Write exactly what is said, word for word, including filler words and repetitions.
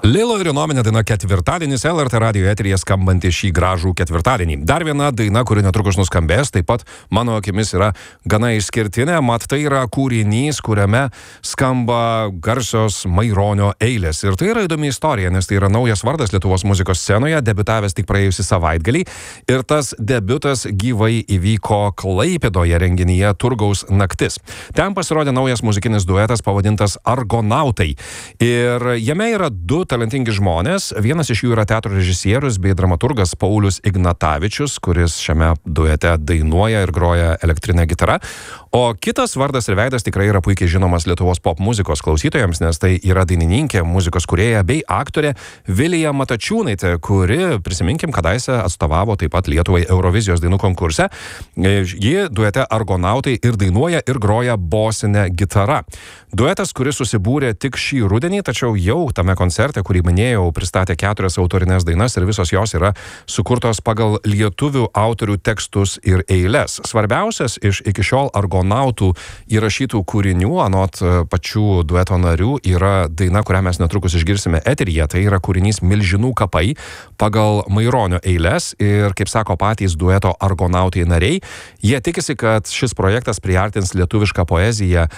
Lilo ir Inominė daina ketvirtadienis L R T radijo eteryje skambanti šį gražų ketvirtadienį. Dar viena daina, kuri netrukus nuskambės, taip pat mano akimis yra gana išskirtinė, mat tai yra kūrinys, kuriame skamba garsios Maironio eilės. Ir tai yra įdomi istorija, nes tai yra naujas vardas Lietuvos muzikos scenoje, debiutavęs tik praėjusį savaitgalį. Ir tas debiutas gyvai įvyko Klaipėdoje renginyje Turgaus naktis. Ten pasirodė naujas muzikinis duetas pavadintas Argonautai. Ir jame yra du talentingi žmonės. Vienas iš jų yra teatro režisierius bei dramaturgas Paulius Ignatavičius, kuris šiame duete dainuoja ir groja elektrinę gitarą. O kitas vardas ir veidas tikrai yra puikiai žinomas Lietuvos pop muzikos klausytojams, nes tai yra dainininkė, muzikos kūrėja bei aktorė Vilija Matačiūnaitė, kuri, prisiminkim, kadaise atstovavo taip pat Lietuvai Eurovizijos dainų konkurse. Ji duete Argonautai ir dainuoja ir groja bosinę gitarą. Duetas, kuris susibūrė tik šį rudenį, tačiau jau tame koncerte, kurį minėjau, pristatė keturias autorinės dainas ir visos jos yra sukurtos pagal lietuvių autorių tekstus ir eiles. Svarbiausias iš iki šiol Argonautų įrašytų kūrinių, anot pačių dueto narių, yra daina, kurią mes netrukus išgirsime eteryje. Tai yra kūrinys Milžinų kapai pagal Maironio eiles ir, kaip sako patys dueto Argonautai nariai, jie tikisi, kad šis projektas priartins lietuvišką poeziją